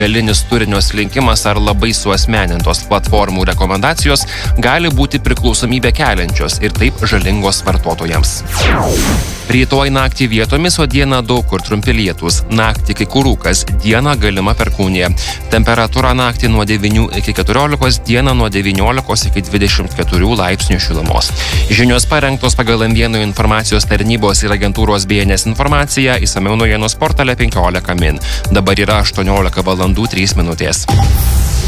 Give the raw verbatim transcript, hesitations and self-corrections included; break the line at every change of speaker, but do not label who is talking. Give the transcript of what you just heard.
Galinis turinio slinkimas ar labai suasmenintos platformų rekomendacijos gali būti priklausomybę keliančios ir taip žalingos vartotojams. Rytoj naktį vietomis, o dieną daug kur trumpi lietūs. Naktį kai kur rūkas, dieną galima perkūnija. Temperatūra naktį nuo devynių iki keturiolikos, dieną nuo devyniolikos iki dvidešimt keturių laipsnių šilumos. Žinios parengtos pagal M vieno informacijos tarnybos ir agentūros B N S informaciją, išsamiau naujienos portale penkiolika min. Dabar yra aštuoniolika valandų trys minutės.